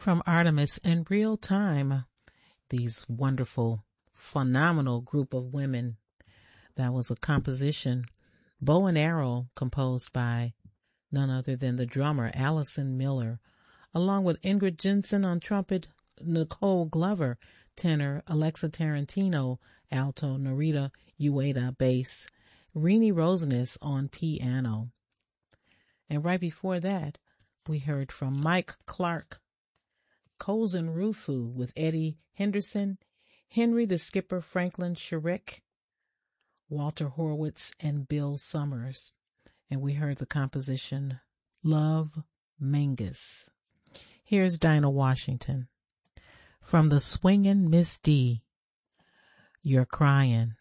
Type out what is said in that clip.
From Artemis in Real Time, these wonderful, phenomenal group of women. That was a composition, Bow and Arrow, composed by none other than the drummer Allison Miller, along with Ingrid Jensen on trumpet, Nicole Glover, tenor, Alexa Tarantino, alto, Narita Ueda, bass, Renee Rosenes on piano. And right before that, we heard from Mike Clark, Kozen Rufu with Eddie Henderson, Henry the Skipper Franklin Sherrick, Walter Horowitz, and Bill Summers. And we heard the composition Love Mangus. Here's Dinah Washington. From the Swingin' Miss D, You're Crying.